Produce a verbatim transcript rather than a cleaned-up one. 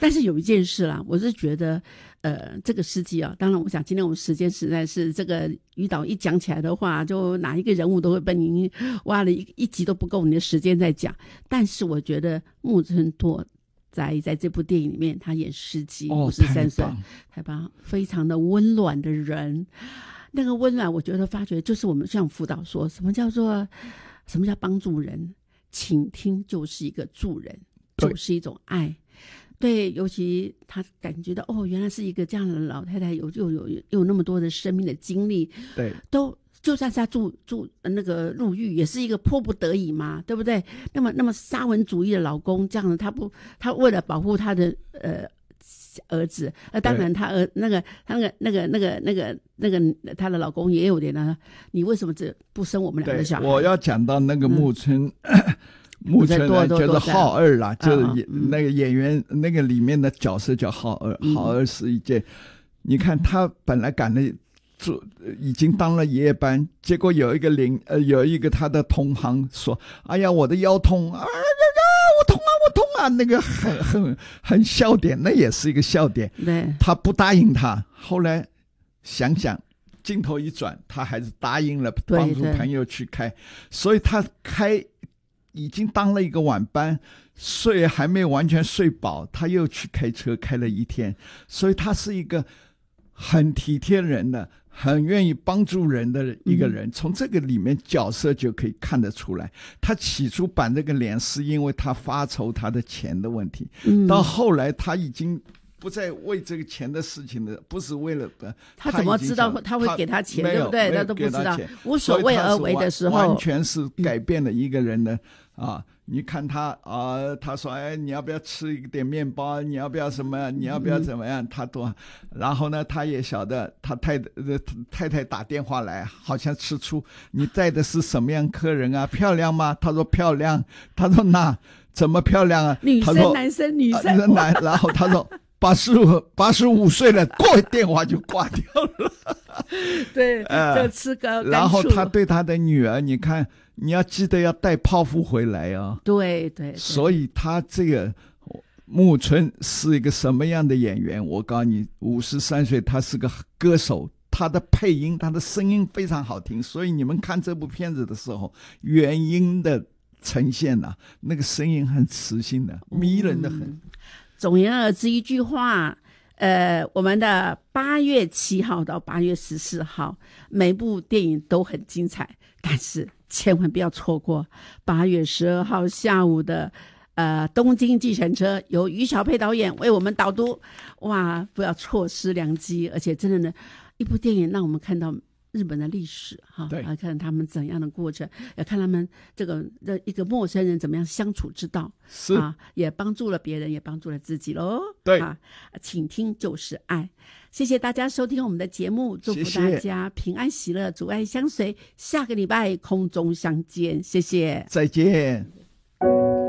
但是有一件事啦，我是觉得呃，这个事迹啊，当然我想今天我们时间实在是这个于导一讲起来的话，就哪一个人物都会被您挖了一一集都不够你的时间在讲。但是我觉得木村拓在在这部电影里面，他演司机五十三岁，太棒，非常的温暖的人。那个温暖，我觉得发觉就是我们像辅导说，什么叫做什么叫帮助人？倾听就是一个助人，就是一种爱。对，尤其他感觉到哦，原来是一个这样的老太太，有又有又有那么多的生命的经历， 对， 都就算是他住住那个入狱，也是一个迫不得已嘛，对不对？那么那么沙文主义的老公这样的，他不，他为了保护他的呃儿子，呃，当然他儿那个他那个那个那个那个那个他的老公也有点呢，你为什么这不生我们两个小孩？ 我要讲到那个木村。嗯木村呢就是浩二啦，就是那个演员、嗯、那个里面的角色叫浩二，嗯、浩二是一件，你看他本来赶了做已经当了夜班，结果有一个领呃有一个他的同行说，哎呀我的腰痛啊，我痛啊我痛啊，那个很很很笑点，那也是一个笑点。 对， 他不答应他，后来想想。镜头一转，他还是答应了帮助朋友去开，所以他开已经当了一个晚班，睡还没有完全睡饱，他又去开车开了一天，所以他是一个很体贴人的，很愿意帮助人的一个人。嗯、从这个里面角色就可以看得出来，他起初板这个脸是因为他发愁他的钱的问题，嗯、到后来他已经不再为这个钱的事情的，不是为了他怎么知道他会给他钱，对不对？他都不知道，无所谓而为的时候， 完全是改变了一个人的、嗯、啊！你看他啊，他说：“哎，你要不要吃一点面包？你要不要什么？你要不要怎么样？”嗯、他都，然后呢，他也晓得他太呃太太打电话来，好像吃醋，你带的是什么样客人啊？漂亮吗？他说漂亮。他说那怎么漂亮啊？ 女生、男生、女生、 啊、男，然后他说。八十五八十五岁了，过电话就挂掉了。 对，就吃个、呃。 然后他对他的女儿，你看，你要记得要带泡芙回来啊。 对 对, 对。 所以他这个木村是一个什么样的演员？我告诉你，五十三岁，他是个歌手，他的配音，他的声音非常好听。所以你们看这部片子的时候，原音的呈现啊，那个声音很磁性的，迷人的很。嗯， 总而言之一句话，呃，我们的八月七号到八月十四号，每部电影都很精彩，但是千万不要错过八月十二号下午的呃东京计程车，由于小佩导演为我们导读，哇，不要错失良机，而且真的呢，一部电影让我们看到日本的历史哈，来看他们怎样的过程，也看他们这个一个陌生人怎么样相处之道， 是啊，也帮助了别人，也帮助了自己喽。 对啊，倾听就是爱。谢谢大家收听我们的节目，祝福大家平安喜乐，主爱相随。下个礼拜空中相见，谢谢， 再见。